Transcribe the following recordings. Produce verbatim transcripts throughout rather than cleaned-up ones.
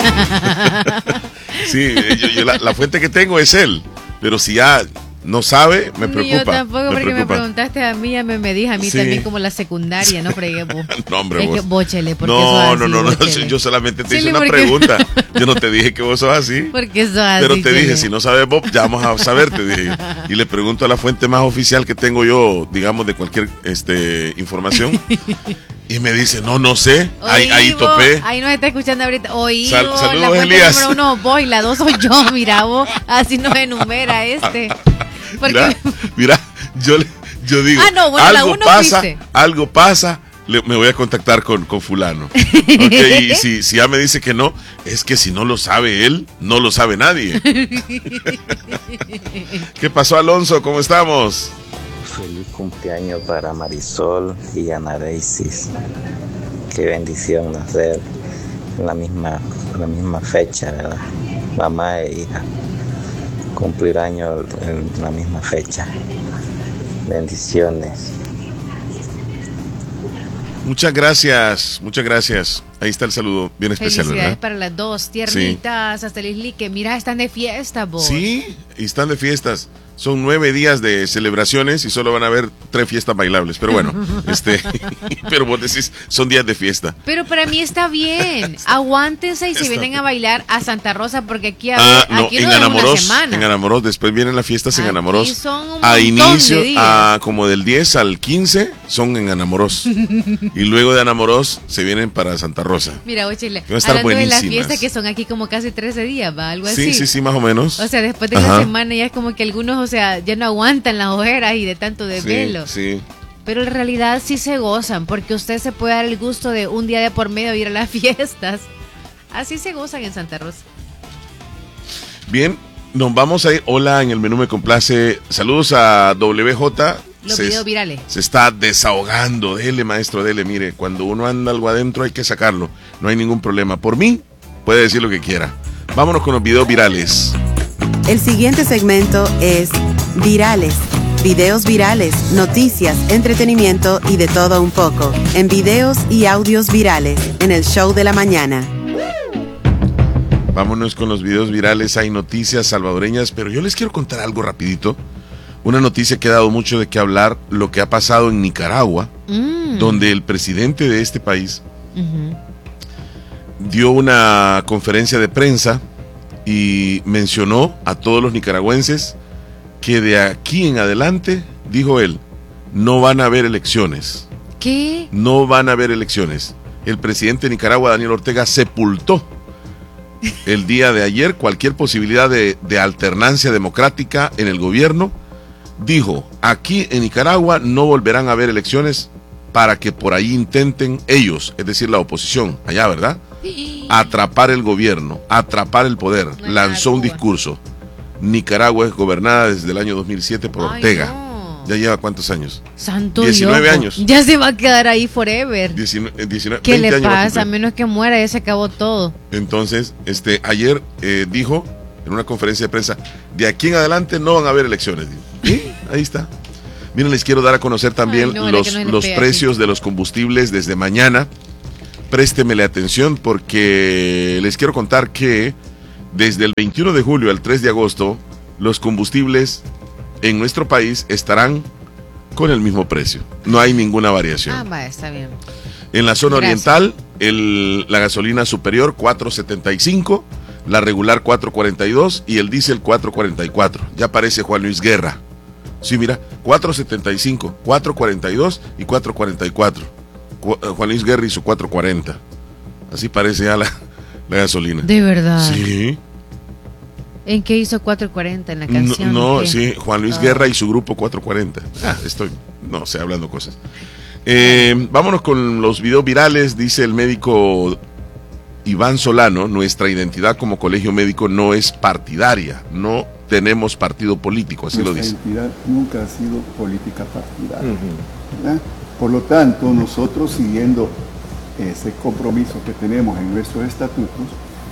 Sí, yo, yo la, la fuente que tengo es él, pero si ya no sabe, me preocupa. Yo tampoco, me porque preocupa. me preguntaste a mí, ya me, me dije a mí sí. también como la secundaria, ¿no? Pero vos, no, hombre, es vos. Que, bóchele, porque no, sos así, no, no, no, bóchele. yo solamente te sí, hice una porque... pregunta. Yo no te dije que vos sos así. Porque sos así. Pero te chele. dije, si no sabes vos, ya vamos a saber, te dije yo. Y le pregunto a la fuente más oficial que tengo yo, digamos, de cualquier este, información. Y me dice, no, no sé, ahí, ahí topé. Ahí nos está escuchando ahorita. Oí, Sal, vos, saludos, la fuente Elías. número uno vos y la dos soy yo, mira vos, así nos enumera este. Porque... Mira, mira, yo, yo digo, ah, no, bueno, algo la uno pasa, fuiste. algo pasa, le, me voy a contactar con, con fulano. Okay, y si, si ya me dice que no, es que si no lo sabe él, no lo sabe nadie. ¿Qué pasó, Alonso? ¿Cómo estamos? Feliz cumpleaños para Marisol y Ana Reisis. Qué bendición nacer en la misma, en la misma fecha, ¿verdad? Mamá e hija. Cumplir años en la misma fecha. Bendiciones. Muchas gracias, muchas gracias. Ahí está el saludo bien especial, felicidades ¿verdad? para las dos, tiernitas, sí. Hasta el islique. Mira, están de fiesta, vos. Sí, y están de fiestas. Son nueve días de celebraciones y solo van a haber tres fiestas bailables. Pero bueno, este, pero vos decís, son días de fiesta. Pero para mí está bien. Aguántense y está se vienen bien. A bailar a Santa Rosa porque aquí, a ah, ver, no, aquí en no Anamoros, es una semana. En Anamoros, después vienen las fiestas en aquí Anamoros. Son un a inicio, de días. a como del diez al quince son en Anamoros. Y luego de Anamoros se vienen para Santa Rosa. Mira, Ochile, hablando de las fiestas que son aquí como casi trece días, ¿va? Algo así. Sí, sí, sí, más o menos. O sea, después de la semana ya es como que algunos, o sea, ya no aguantan las ojeras y de tanto desvelo. Sí, sí. Pero en realidad sí se gozan, porque usted se puede dar el gusto de un día de por medio ir a las fiestas. Así se gozan en Santa Rosa. Bien, nos vamos a ir. Hola, en el menú me complace. Saludos a W J. Los se, videos virales. Se está desahogando. Dele, maestro, dele. Mire, cuando uno anda algo adentro hay que sacarlo. No hay ningún problema. Por mí, puede decir lo que quiera. Vámonos con los videos virales. El siguiente segmento es Virales. Videos virales, noticias, entretenimiento y de todo un poco. En videos y audios virales, en el show de la mañana. Vámonos con los videos virales. Hay noticias salvadoreñas, pero yo les quiero contar algo rapidito. Una noticia que ha dado mucho de qué hablar, lo que ha pasado en Nicaragua, mm. donde el presidente de este país uh-huh. dio una conferencia de prensa y mencionó a todos los nicaragüenses que de aquí en adelante, dijo él, no van a haber elecciones. ¿Qué? No van a haber elecciones. El presidente de Nicaragua, Daniel Ortega, sepultó el día de ayer cualquier posibilidad de, de alternancia democrática en el gobierno. Dijo, aquí en Nicaragua no volverán a haber elecciones para que por ahí intenten ellos, es decir, la oposición, allá, ¿verdad? Atrapar el gobierno, atrapar el poder. Lanzó un discurso. Nicaragua es gobernada desde el año dos mil siete por Ortega. Ay, no. ¿Ya lleva cuántos años? Santo diecinueve Dios. años. Ya se va a quedar ahí forever. diecinueve, diecinueve, ¿Qué le pasa? A menos que muera, ya se acabó todo. Entonces, este, ayer eh, dijo en una conferencia de prensa, de aquí en adelante no van a haber elecciones. ¿Sí? Ahí está. Miren, les quiero dar a conocer también Ay, no, los, no los precios aquí. de los combustibles desde mañana. Préstemele atención porque les quiero contar que desde el veintiuno de julio al tres de agosto, los combustibles en nuestro país estarán con el mismo precio. No hay ninguna variación. Ah, va, está bien. En la zona Gracias. oriental, el, la gasolina superior cuatro setenta y cinco, la regular cuatro cuarenta y dos y el diésel cuatro cuarenta y cuatro. Ya aparece Juan Luis Guerra. Sí, mira, cuatro setenta y cinco, cuatro cuarenta y dos y cuatro cuarenta y cuatro. Cu- Juan Luis Guerra hizo cuatro cuarenta. Así parece ya la, la gasolina. ¿De verdad? Sí. ¿En qué hizo cuatro cuarenta en la canción? No, no ¿Qué? sí, Juan Luis oh. Guerra y su grupo cuatro cuarenta. Ah, estoy, no sé, hablando cosas. Eh, vámonos con los videos virales. Dice el médico Iván Solano, nuestra identidad como colegio médico no es partidaria, no tenemos partido político, así nuestra lo dice. Nuestra identidad nunca ha sido política partidaria. Uh-huh. Por lo tanto, nosotros siguiendo ese compromiso que tenemos en nuestros estatutos,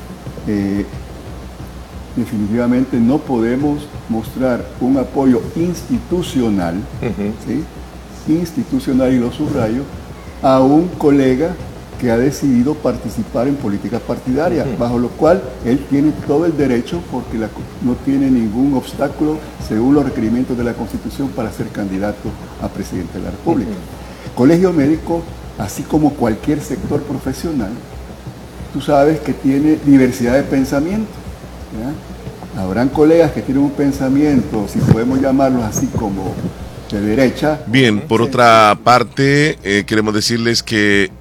eh, definitivamente no podemos mostrar un apoyo institucional, uh-huh. ¿sí? institucional, y lo subrayo, a un colega que ha decidido participar en política partidaria, uh-huh. bajo lo cual él tiene todo el derecho, porque la, no tiene ningún obstáculo según los requerimientos de la Constitución para ser candidato a presidente de la República. Uh-huh. Colegio médico, así como cualquier sector profesional, tú sabes que tiene diversidad de pensamiento, ¿ya? Habrán colegas que tienen un pensamiento, si podemos llamarlos así, como de derecha. Bien, por otra parte, eh, queremos decirles que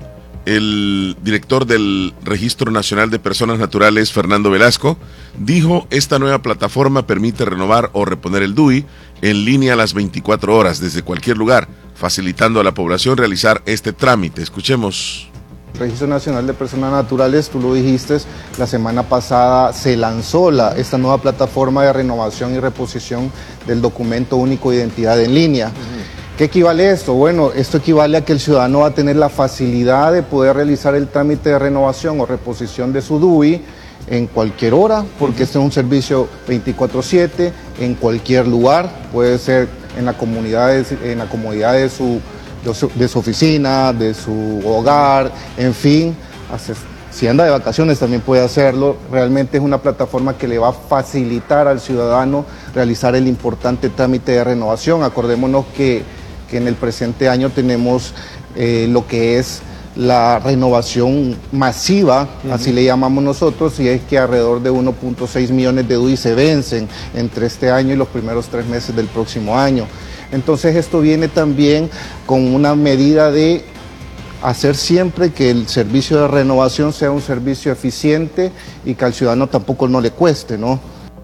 el director del Registro Nacional de Personas Naturales, Fernando Velasco, dijo: esta nueva plataforma permite renovar o reponer el D U I en línea a las veinticuatro horas desde cualquier lugar, facilitando a la población realizar este trámite. Escuchemos. Registro Nacional de Personas Naturales, tú lo dijiste, la semana pasada se lanzó la, esta nueva plataforma de renovación y reposición del documento único de identidad en línea. Uh-huh. ¿Qué equivale a esto? Bueno, esto equivale a que el ciudadano va a tener la facilidad de poder realizar el trámite de renovación o reposición de su D U I en cualquier hora, porque este es un servicio veinticuatro siete, en cualquier lugar, puede ser en la comunidad, en la comodidad de su, de su, de su oficina, de su hogar, en fin, hace, si anda de vacaciones también puede hacerlo. Realmente es una plataforma que le va a facilitar al ciudadano realizar el importante trámite de renovación. Acordémonos que, que en el presente año tenemos eh, lo que es la renovación masiva, uh-huh. así le llamamos nosotros, y es que alrededor de uno punto seis millones de D U I se vencen entre este año y los primeros tres meses del próximo año. Entonces esto viene también con una medida de hacer siempre que el servicio de renovación sea un servicio eficiente y que al ciudadano tampoco no le cueste, ¿no?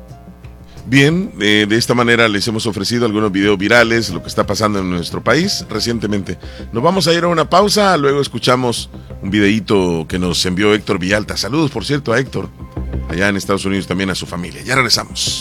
Bien, eh, de esta manera les hemos ofrecido algunos videos virales, lo que está pasando en nuestro país recientemente. Nos vamos a ir a una pausa, luego escuchamos un videíto que nos envió Héctor Villalta. Saludos, por cierto, a Héctor, allá en Estados Unidos, también a su familia. Ya regresamos.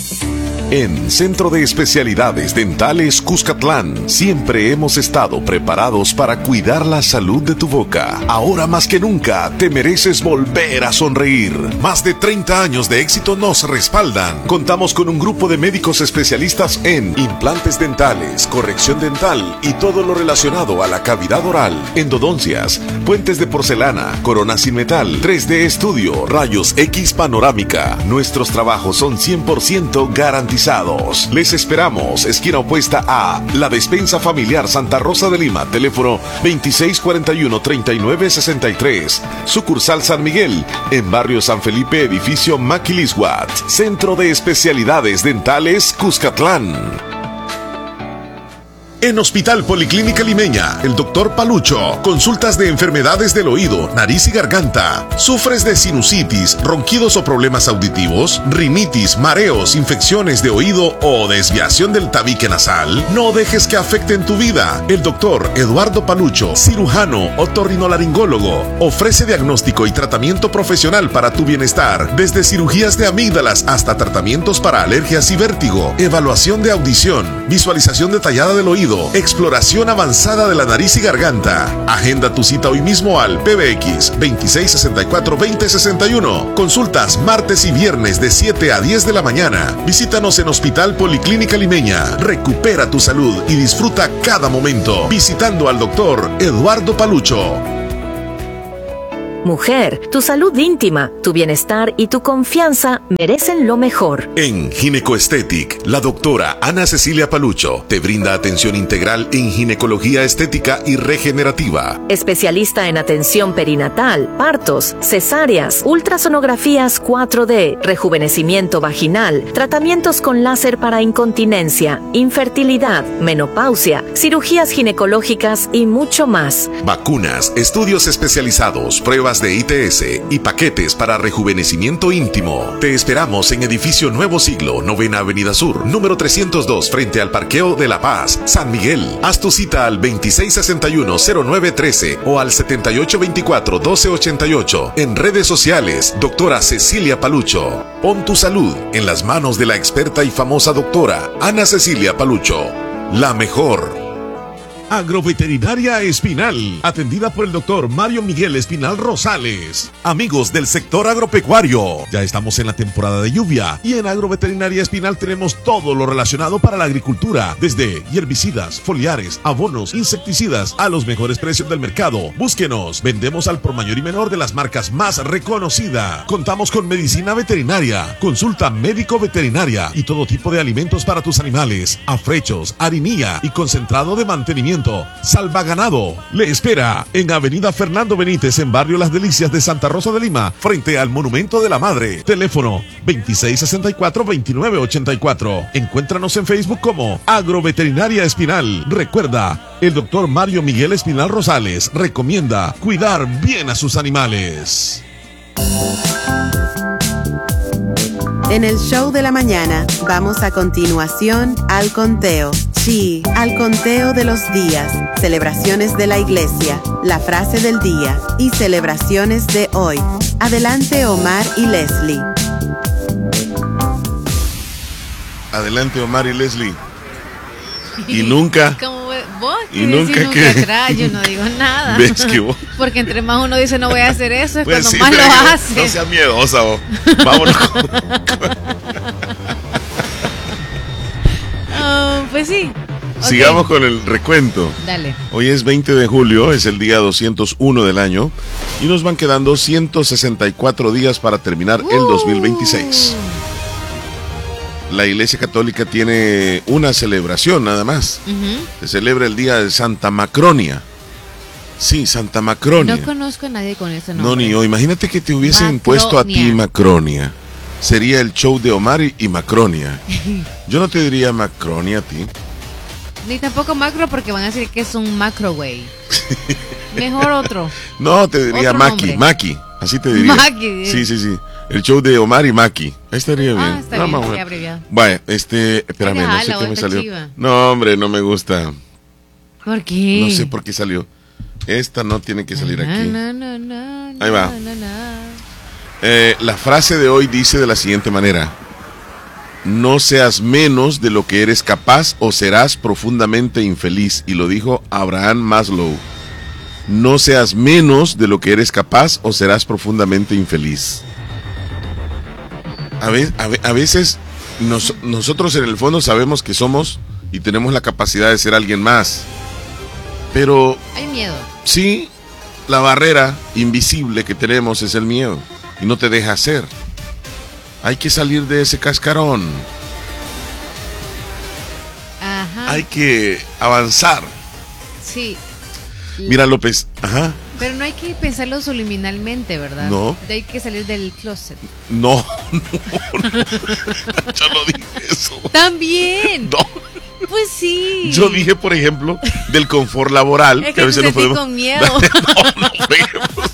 En Centro de Especialidades Dentales Cuscatlán, siempre hemos estado preparados para cuidar la salud de tu boca. Ahora más que nunca, te mereces volver a sonreír. Más de treinta años de éxito nos respaldan. Contamos con un grupo de médicos especialistas en implantes dentales, corrección dental y todo lo relacionado a la cavidad oral, endodoncias, puentes de porcelana, coronas sin metal, tres D estudio, rayos X panorámica. Nuestros trabajos son cien por ciento garantizados. Les esperamos, esquina opuesta a La Despensa Familiar Santa Rosa de Lima, teléfono veintiséis cuarenta y uno, treinta y nueve sesenta y tres, sucursal San Miguel, en barrio San Felipe, edificio Maquilisguat, Centro de Especialidades Dentales Cuscatlán. En Hospital Policlínica Limeña, el doctor Palucho, consultas de enfermedades del oído, nariz y garganta. ¿Sufres de sinusitis, ronquidos o problemas auditivos? ¿Rinitis, mareos, infecciones de oído o desviación del tabique nasal? No dejes que afecten tu vida. El doctor Eduardo Palucho, cirujano otorrinolaringólogo, ofrece diagnóstico y tratamiento profesional para tu bienestar, desde cirugías de amígdalas hasta tratamientos para alergias y vértigo, evaluación de audición, visualización detallada del oído, exploración avanzada de la nariz y garganta. Agenda tu cita hoy mismo al P B X veintiséis sesenta y cuatro, veinte sesenta y uno. Consultas martes y viernes de siete a diez de la mañana. Visítanos en Hospital Policlínica Limeña. Recupera tu salud y disfruta cada momento visitando al doctor Eduardo Palucho. Mujer, tu salud íntima, tu bienestar y tu confianza merecen lo mejor. En Ginecoestetic, la doctora Ana Cecilia Palucho te brinda atención integral en ginecología estética y regenerativa. Especialista en atención perinatal, partos, cesáreas, ultrasonografías cuatro D, rejuvenecimiento vaginal, tratamientos con láser para incontinencia, infertilidad, menopausia, cirugías ginecológicas y mucho más. Vacunas, estudios especializados, pruebas de I T S y paquetes para rejuvenecimiento íntimo. Te esperamos en Edificio Nuevo Siglo, Novena Avenida Sur, número trescientos dos, frente al Parqueo de La Paz, San Miguel. Haz tu cita al veintiséis sesenta y uno, cero nueve trece o al setenta y ocho veinticuatro, doce ochenta y ocho. En redes sociales, doctora Cecilia Palucho. Pon tu salud en las manos de la experta y famosa doctora Ana Cecilia Palucho. La mejor. Agroveterinaria Espinal, atendida por el doctor Mario Miguel Espinal Rosales. Amigos del sector agropecuario, ya estamos en la temporada de lluvia y en Agroveterinaria Espinal tenemos todo lo relacionado para la agricultura, desde herbicidas, foliares, abonos, insecticidas, a los mejores precios del mercado. Búsquenos, vendemos al por mayor y menor de las marcas más reconocidas. Contamos con medicina veterinaria, consulta médico-veterinaria y todo tipo de alimentos para tus animales, afrechos, harinilla y concentrado de mantenimiento. Salva Ganado le espera en Avenida Fernando Benítez, en Barrio Las Delicias de Santa Rosa de Lima, frente al Monumento de la Madre. Teléfono veintiséis sesenta y cuatro, veintinueve ochenta y cuatro. Encuéntranos en Facebook como Agroveterinaria Espinal. Recuerda, el doctor Mario Miguel Espinal Rosales recomienda cuidar bien a sus animales. En el show de la mañana vamos a continuación al conteo. Sí, al conteo de los días, celebraciones de la iglesia, la frase del día y celebraciones de hoy. Adelante Omar y Leslie. Adelante Omar y Leslie. Y nunca. Como vos y nunca, nunca que atrás, yo no digo nada. ¿Ves que vos? Porque entre más uno dice no voy a hacer eso, es Pues cuando sí, más lo no, hace. no seas miedosa vos. Vámonos. Oh, pues sí. Sigamos Okay. con el recuento. Dale. Hoy es veinte de julio, es el día doscientos uno del año y nos van quedando ciento sesenta y cuatro días para terminar uh. el dos mil veintiséis. La Iglesia Católica tiene una celebración nada más. Uh-huh. Se celebra el día de Santa Macronia. Sí, Santa Macronia. No conozco a nadie con ese nombre. No, ni yo. Imagínate que te hubiesen Macronia. puesto a ti Macronia. Sería el show de Omar y, y Macronia. Yo no te diría Macronia a ti. Ni tampoco macro porque van a decir que es un macro, güey. Mejor otro. No, te diría Maki, Maki. Así te diría. Maki. Sí, sí, sí. El show de Omar y Maki. Ahí estaría bien. Ah, está no, bien, bueno. abreviado. Vaya, este, espérame, no sé qué me salió. Chiva. No, hombre, no me gusta. ¿Por qué? No sé por qué salió. Esta no tiene que salir na, aquí. Na, na, na, Ahí va. Na, na. Eh, la frase de hoy dice de la siguiente manera: no seas menos de lo que eres capaz o serás profundamente infeliz. Y lo dijo Abraham Maslow. No seas menos de lo que eres capaz o serás profundamente infeliz. A, ve, a, ve, a veces nos, nosotros en el fondo sabemos que somos y tenemos la capacidad de ser alguien más. Pero hay miedo. Sí, la barrera invisible que tenemos es el miedo y no te deja hacer. Hay que salir de ese cascarón. Ajá. Hay que avanzar. Sí. Mira, López, ajá. Pero no hay que pensarlo subliminalmente, ¿verdad? No. Hay que salir del closet. No, no, no. Yo no dije eso. También. No. Pues sí. Yo dije, por ejemplo, del confort laboral. Es que, que a veces te no podemos. con miedo. No, no peguemos.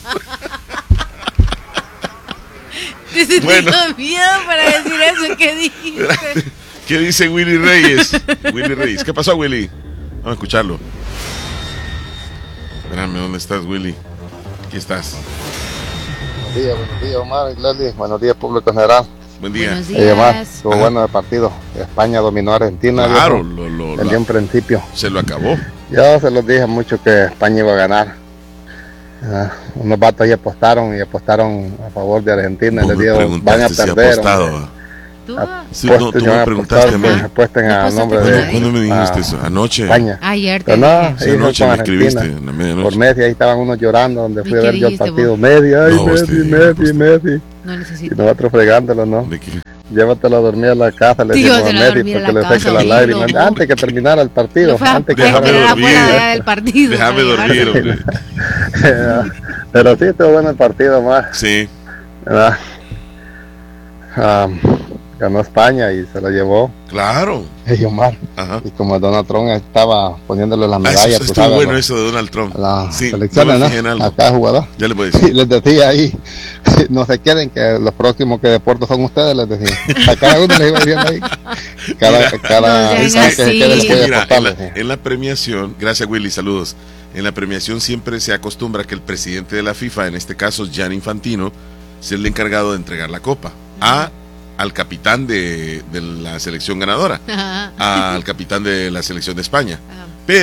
Te sentí Bueno. con miedo para decir eso que dijiste. ¿Qué dice Willy Reyes? Willy Reyes. ¿Qué pasó, Willy? Vamos a escucharlo. Espérame, ¿dónde estás, Willy? Aquí estás. Buenos días, buenos días, Omar y Leslie. Buenos días, público en general. Buen día. Buenos Eh, Omar, días. estuvo bueno el partido. España dominó a Argentina. Claro, viejo, lo, lo, desde lo- un principio. se lo acabó. Yo se los dije mucho que España iba a ganar. Ah, unos vatos ahí apostaron y apostaron a favor de Argentina. Y Vos les me digo, van a preguntaste si ha perder. apostado. hombre. ¿Tú? Ah, sí, Apuesten, no, tú van me a preguntaste a apostar, mí. pues, apuesten ¿Qué a pasó? nombre ¿Qué ¿Cuándo, de pasó? cuándo me dijiste a eso? Anoche. España. Ayer te Pero no, dije. Sí, ellos anoche con me Argentina. escribiste en la medianoche. Por Messi, ahí estaban unos llorando donde ¿Y fui a qué ver yo el dijiste partido. vos? Messi, ay, No, Messi, usted, Messi, usted. Messi. No Y necesito. nosotros fregándolo, ¿no? ¿De qué? Llévatelo a dormir a la casa, le Tío, decimos a se la Messi dormir a porque la le saque casa, las dilo. lágrimas. Antes que terminara el partido, No fue a, antes que a Déjame esperar dormir. afuera ya del partido. Déjame para dormir, llevarse. hombre. Pero sí estuvo bueno el partido, Omar. Sí. ¿Verdad? Ah, ganó España y se lo llevó Claro. y Omar. Ajá. Y como Donald Trump estaba poniéndole las Ah, eso, medallas, eso tú estuvo sabes, bueno ¿no? eso de Donald Trump. La Sí, selección, no me ¿no? fijé en algo. A cada jugador. Ya le voy a Y decir. les decía ahí, no se queden que los próximos que deportes son ustedes, les decía. A cada uno les iba diciendo ahí. Cada, Mira, cada no que sean se quede así. les Es que voy a mira, en aportarles. la, en la premiación, gracias Willy, saludos. En la premiación siempre se acostumbra que el presidente de la FIFA, en este caso Gianni Infantino, sea el encargado de entregar la copa a al capitán de, de la selección ganadora, Ajá. al capitán de la selección de España. Ajá. Pero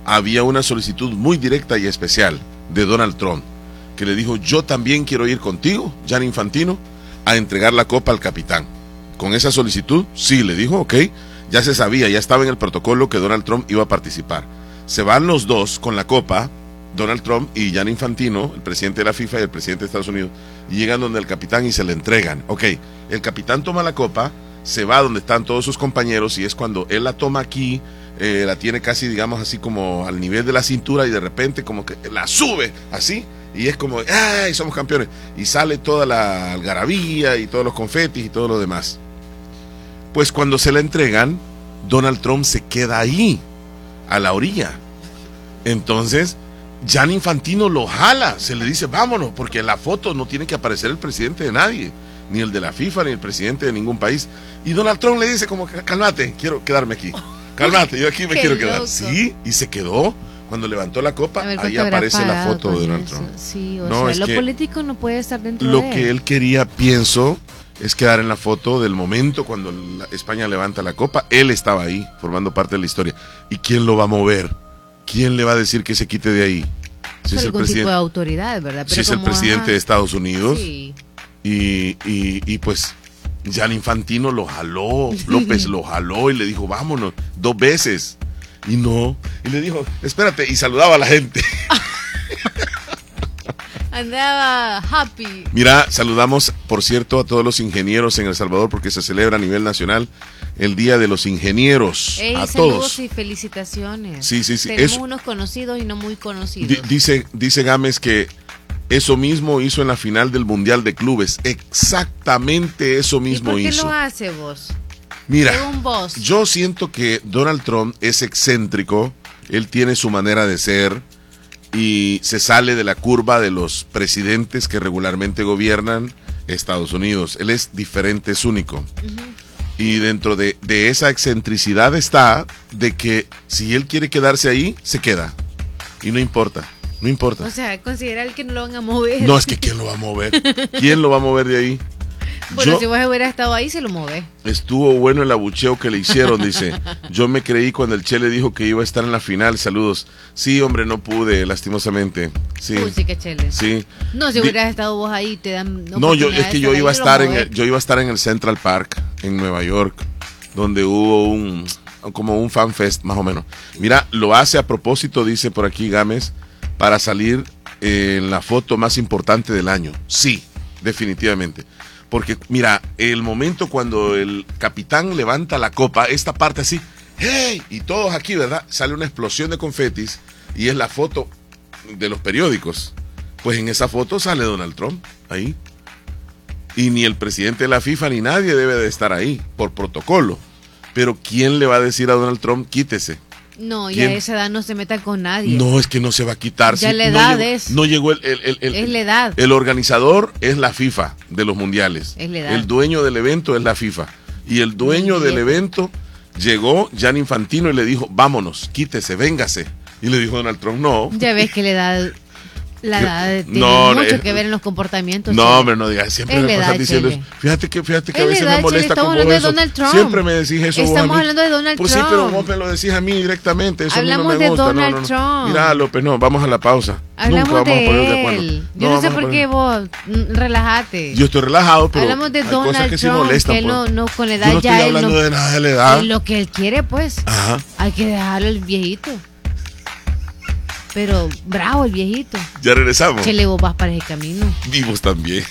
había una solicitud muy directa y especial de Donald Trump, que le dijo, yo también quiero ir contigo, Gianni Infantino, a entregar la copa al capitán. Con esa solicitud, sí, le dijo, ok, ya se sabía, ya estaba en el protocolo que Donald Trump iba a participar. Se van los dos con la copa, Donald Trump y Gianni Infantino, el presidente de la FIFA y el presidente de Estados Unidos, y llegan donde el capitán y se le entregan. Ok, el capitán toma la copa, se va donde están todos sus compañeros y es cuando él la toma aquí, eh, la tiene casi, digamos, así como al nivel de la cintura y de repente como que la sube así y es como, ¡ay, somos campeones! Y sale toda la algarabía y todos los confetis y todo lo demás. Pues cuando se la entregan, Donald Trump se queda ahí, a la orilla. Entonces, Gianni Infantino lo jala, se le dice, vámonos, porque en la foto no tiene que aparecer el presidente de nadie, ni el de la FIFA, ni el presidente de ningún país. Y Donald Trump le dice como, cálmate, quiero quedarme aquí. Cálmate, yo aquí me quiero quedar. Loco. Sí, y se quedó. Cuando levantó la copa, ahí aparece la foto de Donald Trump. Sí, o no, sea, lo político no puede estar dentro de él. Lo que él quería, pienso, es quedar en la foto del momento cuando la España levanta la copa. Él estaba ahí, formando parte de la historia. ¿Y quién lo va a mover? ¿Quién le va a decir que se quite de ahí? Si es algún tipo de autoridad, ¿verdad? Pero si es el presidente ajá. de Estados Unidos. Sí. Y, y, y pues Gianni Infantino lo jaló, López lo jaló y le dijo, vámonos, dos veces. Y no, y le dijo, espérate, y saludaba a la gente. Andaba happy. Mira, saludamos, por cierto, a todos los ingenieros en El Salvador porque se celebra a nivel nacional el Día de los Ingenieros. Ey, a saludos todos. Y felicitaciones. Sí, sí, sí. Tenemos Eso, unos conocidos y no muy conocidos. Di, dice, dice Gámez que eso mismo hizo en la final del Mundial de Clubes. Exactamente eso mismo hizo. ¿Y por qué hizo. lo hace vos? Mira, Según vos. Yo siento que Donald Trump es excéntrico, él tiene su manera de ser y se sale de la curva de los presidentes que regularmente gobiernan Estados Unidos. Él es diferente, es único. Uh-huh. Y dentro de, de esa excentricidad está de que si él quiere quedarse ahí, se queda. Y no importa, no importa. O sea, considera el que no lo van a mover. No, es que ¿quién lo va a mover? ¿Quién lo va a mover de ahí? Bueno, yo, si vos hubieras estado ahí, se lo mueve. Estuvo bueno el abucheo que le hicieron, dice. Yo me creí cuando el Che le dijo que iba a estar en la final. Saludos. Sí, hombre, no pude, lastimosamente. Sí. Uy, sí, que Chele. Sí. No, si hubieras Di estado vos ahí, te dan. No, yo es que yo iba a estar en el, yo iba a estar en el Central Park en Nueva York, donde hubo un como un fan fest más o menos. Mira, lo hace a propósito, dice por aquí Gámez, para salir en la foto más importante del año. Sí, definitivamente. Porque, mira, el momento cuando el capitán levanta la copa, esta parte así, ¡hey! Y todos aquí, ¿verdad? Sale una explosión de confetis y es la foto de los periódicos. Pues en esa foto sale Donald Trump, ahí. Y ni el presidente de la FIFA ni nadie debe de estar ahí, por protocolo. Pero ¿quién le va a decir a Donald Trump, quítese? No, y a esa edad no se meta con nadie. No, es que no se va a quitar. Ya sí, la edad no llegó, es. No llegó el, el, el, el, es la edad. El organizador es la FIFA de los mundiales. Es la edad. El dueño del evento es la FIFA. Y el dueño del evento llegó, Gianni Infantino, y le dijo, vámonos, quítese, véngase. Y le dijo Donald Trump, no. Ya ves que la edad... La edad tiene no, mucho eh, que ver en los comportamientos. No, hombre, no digas, siempre es me edad, pasas diciendo Chele. eso. Fíjate que, fíjate que a es veces edad, me molesta Chele, con estamos vos hablando eso. de Donald Trump. Siempre me decís eso. Estamos vos a mí. hablando de Donald pues Trump. Pues sí, pero vos me lo decís a mí directamente. Eso hablamos a mí no me gusta. de Donald no, no, no. Trump. Mira, López, no, vamos a la pausa. Hablamos Nunca vamos de a poner de él. acuerdo. Yo no, no sé por qué vos, mm, relájate. Yo estoy relajado, pero hablamos de hay Donald cosas que sí Trump, molestan. que pues. no, no, con la edad Yo no ya estoy él hablando no, de nada de la edad. lo que él quiere, pues. Ajá. Hay que dejarlo el viejito. Pero bravo el viejito. Ya regresamos. Que le vos vas para ese camino. Vivos también.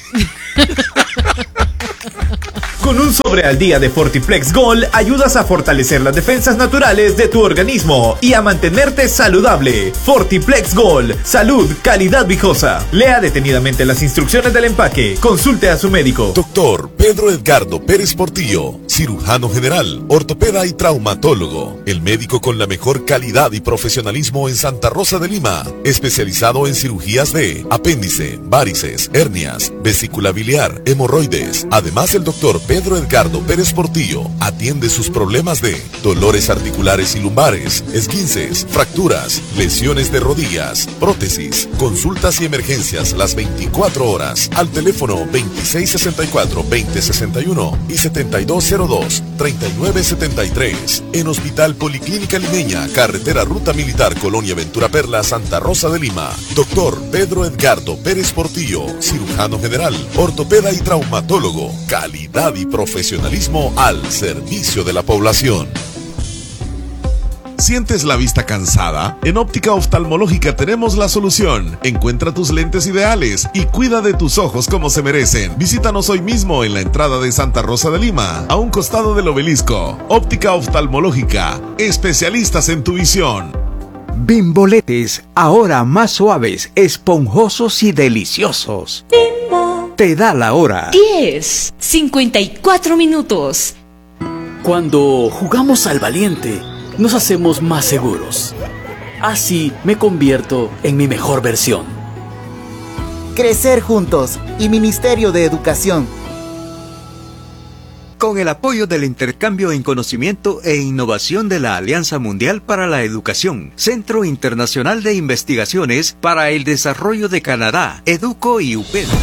Con un sobre al día de Fortiplex Gold ayudas a fortalecer las defensas naturales de tu organismo y a mantenerte saludable. Fortiplex Gold, salud, calidad viejosa. Lea detenidamente las instrucciones del empaque. Consulte a su médico. Doctor Pedro Edgardo Pérez Portillo, cirujano general, ortopeda y traumatólogo. El médico con la mejor calidad y profesionalismo en Santa Rosa de Lima. Especializado en cirugías de apéndice, varices, hernias, vesícula biliar, hemorroides. Además, el doctor Pedro Edgardo Pérez Portillo atiende sus problemas de dolores articulares y lumbares, esguinces, fracturas, lesiones de rodillas, prótesis, consultas y emergencias las veinticuatro horas al teléfono veintiséis sesenta y cuatro, veinte sesenta y uno y setenta y dos cero dos, treinta y nueve setenta y tres. En Hospital Policlínica Limeña, carretera Ruta Militar, Colonia Ventura Perla, Santa Rosa de Lima. Doctor Pedro Edgardo Pérez Portillo, cirujano general, ortopeda y traumatólogo. Calidad y profesionalismo al servicio de la población. ¿Sientes la vista cansada? En Óptica Oftalmológica tenemos la solución. Encuentra tus lentes ideales y cuida de tus ojos como se merecen. Visítanos hoy mismo en la entrada de Santa Rosa de Lima, a un costado del obelisco. Óptica Oftalmológica, especialistas en tu visión. Bimboletes, ahora más suaves, esponjosos y deliciosos. Bimbo. Te da la hora. diez, cincuenta y cuatro minutos. Cuando jugamos al valiente, nos hacemos más seguros. Así me convierto en mi mejor versión. Crecer juntos y Ministerio de Educación. Con el apoyo del intercambio en conocimiento e innovación de la Alianza Mundial para la Educación, Centro Internacional de Investigaciones para el Desarrollo de Canadá, Educo y U P E D.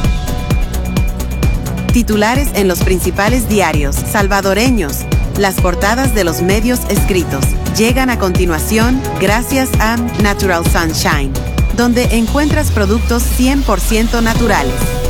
Titulares en los principales diarios salvadoreños. Las portadas de los medios escritos llegan a continuación gracias a Natural Sunshine, donde encuentras productos cien por ciento naturales.